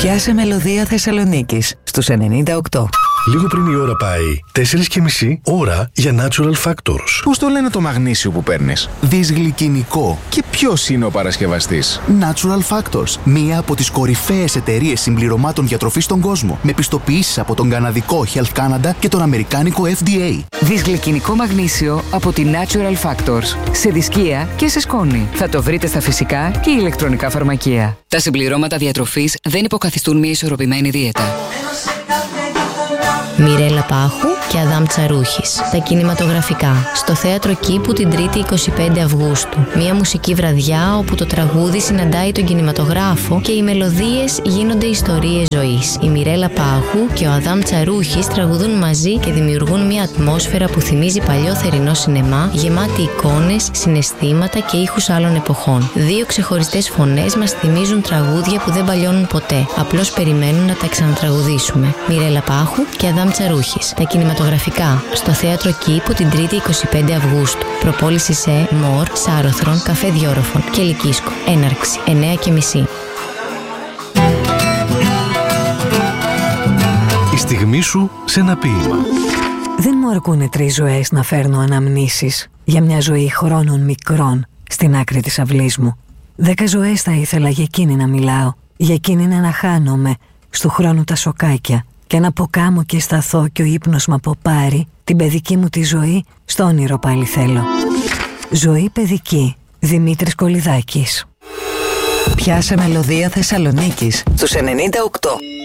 Πιάσε μελωδία Θεσσαλονίκης στους 98. Λίγο πριν η ώρα πάει 4,5 ώρα για Natural Factors. Πώς το λένε το μαγνήσιο που παίρνεις? Δυσγλυκινικό. Και ποιος είναι ο παρασκευαστής? Natural Factors, μία από τις κορυφαίες εταιρείες συμπληρωμάτων διατροφής στον κόσμο, με πιστοποιήσεις από τον καναδικό Health Canada και τον αμερικάνικο FDA. Δυσγλυκινικό μαγνήσιο από τη Natural Factors. Σε δισκία και σε σκόνη. Θα το βρείτε στα φυσικά και ηλεκτρονικά φαρμακεία. Τα συμπληρώματα διατροφής δεν υποκαθιστούν μια ισορροπημένη δίαιτα. Μιρέλα Πάχου και Αδάμ Τσαρούχης. Τα κινηματογραφικά. Στο Θέατρο Κήπου την 3η 25 Αυγούστου. Μια μουσική βραδιά όπου το τραγούδι συναντάει τον κινηματογράφο και οι μελωδίες γίνονται ιστορίες ζωής. Η Μιρέλα Πάχου και ο Αδάμ Τσαρούχης τραγουδούν μαζί και δημιουργούν μια ατμόσφαιρα που θυμίζει παλιό θερινό σινεμά, γεμάτη εικόνες, συναισθήματα και ήχους άλλων εποχών. Δύο ξεχωριστές φωνές μας θυμίζουν τραγούδια που δεν παλιώνουν ποτέ. Απλώς περιμένουν να τα ξανατραγουδήσουμε. Μιρέλα Πάχου και Αδάμ Τσαρούχης. Τα κινηματογραφικά στο Θέατρο Κήπου την 3η 25 Αυγούστου. Προπόληση σε Μορ, Σάρωθρον, Καφέ Διόροφων και Λυκίσκο. Έναρξη 9:30. Η στιγμή σου σε ένα ποίημα. Δεν μου αρκούνε 3 ζωές να φέρνω αναμνήσεις για μια ζωή χρόνων μικρών στην άκρη της αυλής μου. 10 ζωές θα ήθελα για εκείνη να μιλάω, για εκείνη να χάνομαι στου χρόνου τα σοκάκια και να ποκάμω και σταθώ και ο ύπνος μ' αποπάρει την παιδική μου τη ζωή, στο όνειρο πάλι θέλω. Ζωή παιδική, Δημήτρης Κολυδάκης. Πιάσε μελωδία Θεσσαλονίκης στους 98.